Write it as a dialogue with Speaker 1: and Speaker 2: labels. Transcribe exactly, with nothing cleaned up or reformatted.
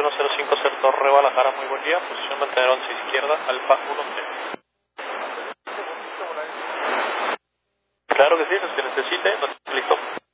Speaker 1: uno cero cinco cero Torre Guadalajara, muy buen día, posición mantener once izquierda, Alfa uno tres. Claro que sí, los que necesite, listo.